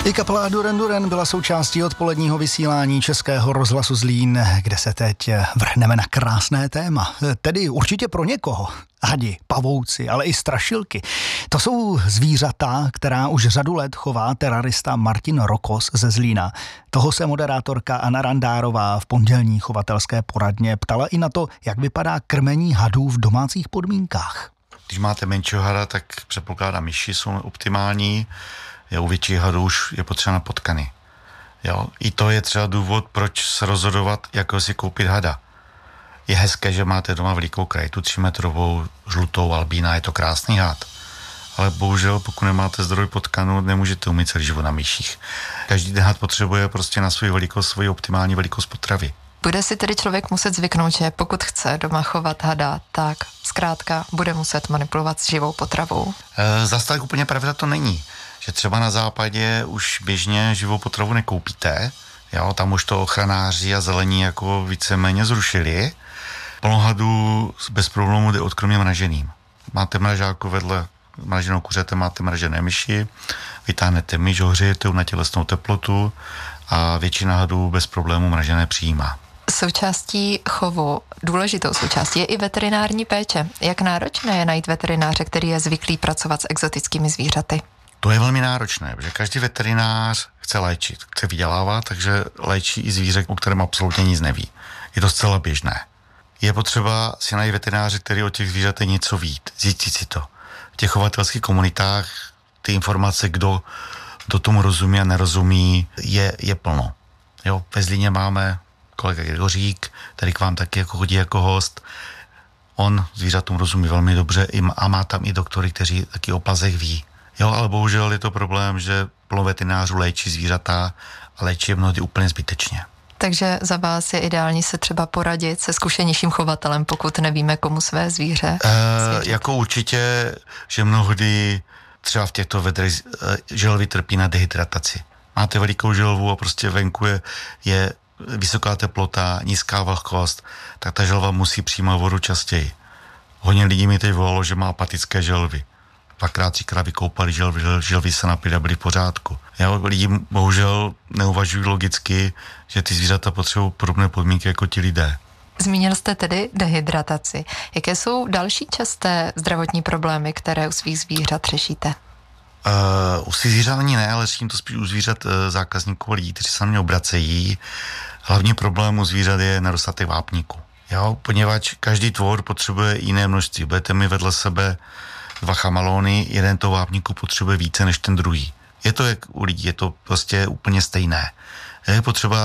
I kapela Duran Duran byla součástí odpoledního vysílání Českého rozhlasu Zlín, kde se teď vrhneme na krásné téma. Tedy určitě pro někoho. Hadi, pavouci, ale i strašilky. To jsou zvířata, která už řadu let chová terarista Martin Rokos ze Zlína. Toho se moderátorka Anna Randárová v pondělní chovatelské poradně ptala i na to, jak vypadá krmení hadů v domácích podmínkách. Když máte menšího hada, tak předpokládám myši jsou optimální. U větších hadů už je potřeba na potkany. Jo? I to je třeba důvod, proč se rozhodovat, jak si koupit hada. Je hezké, že máte doma velikou krajtu, 3metrovou, žlutou albína, je to krásný had. Ale bohužel, pokud nemáte zdroj potkanu, nemůžete umít celý život na myších. Každý den had potřebuje prostě na svou velikost, svoji optimální velikost potravy. Bude si tedy člověk muset zvyknout, že pokud chce doma chovat hada, tak zkrátka bude muset manipulovat s živou potravou. Zas tak úplně pravda to není. Že třeba na západě už běžně živou potravu nekoupíte, jo, tam už to ochranáři a zelení jako víceméně zrušili. Plno hadů bez problémů jde odkrmě mraženým. Máte mražáku vedle mraženou kuřete, máte mražené myši, vytáhnete myš, ohřejete na tělesnou teplotu a většina hadů bez problémů mražené přijímá. Součástí chovu, důležitou součástí je i veterinární péče. Jak náročné je najít veterináře, který je zvyklý pracovat s exotickými zvířaty? To je velmi náročné, protože každý veterinář chce léčit, chce vydělávat, takže léčí i zvíře, o kterém absolutně nic neví. Je to zcela běžné. Je potřeba si najít veterináře, který o těch zvířatech něco ví, zjistit si to. V těch chovatelských komunitách ty informace, kdo tomu rozumí a nerozumí, je plno. Jo, ve Zlíně máme kolega Gregořík, který k vám taky jako chodí jako host. On zvířatům rozumí velmi dobře a má tam i doktory, kteří taky o plazech ví. Jo, ale bohužel je to problém, že plno veterinářů léčí zvířata a léčí je mnohdy úplně zbytečně. Takže za vás je ideální se třeba poradit se zkušenějším chovatelem, pokud nevíme, komu své zvíře jako určitě, že mnohdy třeba v těchto vedrech želvy trpí na dehydrataci. Máte velikou želvu a prostě venku je vysoká teplota, nízká vlhkost, tak ta želva musí přijímat vodu častěji. Hodně lidí mi teď volalo, že má apatické želvy. 2x, 3x vykoupali želvy se napili a byli v pořádku. Lidi bohužel neuvažují logicky, že ty zvířata potřebují podobné podmínky jako ti lidé. Zmínil jste tedy dehydrataci. Jaké jsou další časté zdravotní problémy, které u svých zvířat řešíte? U svých zvířat ani ne, ale řeším to spíš u zvířat zákazníků a lidí, kteří se na mě obracejí. Hlavní problém u zvířat je nedostatek vápníku. Poněvadž každý tvor potřebuje jiné množství. Budete mi vedle sebe 2 chamalony, jeden toho vápníku potřebuje více než ten druhý. Je to jak u lidí, je to prostě úplně stejné. Je potřeba